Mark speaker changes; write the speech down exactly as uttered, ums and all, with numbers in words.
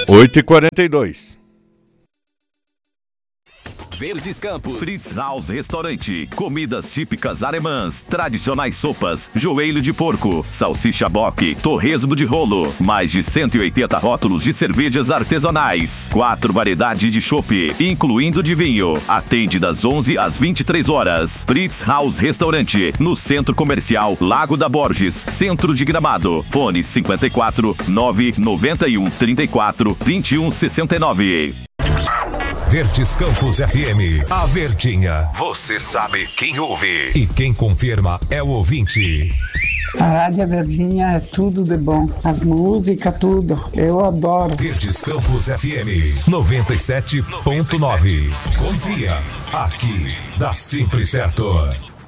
Speaker 1: oito e quarenta e dois.
Speaker 2: Verdes Campos, Fritz House Restaurante, comidas típicas alemãs, tradicionais sopas, joelho de porco, salsicha boque, torresmo de rolo, mais de cento e oitenta rótulos de cervejas artesanais, quatro variedades de chopp, incluindo de vinho. Atende das onze às vinte e três horas. Fritz House Restaurante, no Centro Comercial Lago da Borges, Centro de Gramado. Fone cinquenta e quatro, nove noventa e um, trinta e quatro, vinte e um, sessenta e nove.
Speaker 3: Verdes Campos F M, a Verdinha. Você sabe quem ouve. E quem confirma é o ouvinte.
Speaker 4: A Rádio Verdinha é tudo de bom. As músicas, tudo. Eu adoro.
Speaker 3: Verdes Campos F M, noventa e sete ponto nove. Confia, aqui dá sempre certo.